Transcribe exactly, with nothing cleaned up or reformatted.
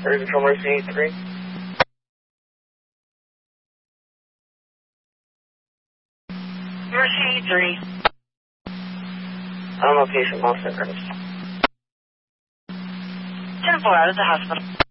Area Control Mercy eighty-three. Mercy eighty-three. On location, Boston Ernest. ten four out of the hospital.